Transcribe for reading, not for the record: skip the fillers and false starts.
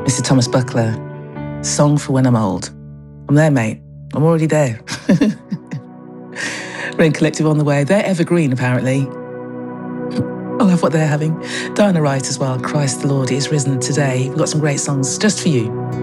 Mr. Thomas Buckler, Song for When I'm Old. I'm there, mate. I'm already there. Rain Collective on the way. They're evergreen, apparently. I love what they're having. Diana Wright as well. Christ the Lord is risen today. We've got some great songs just for you.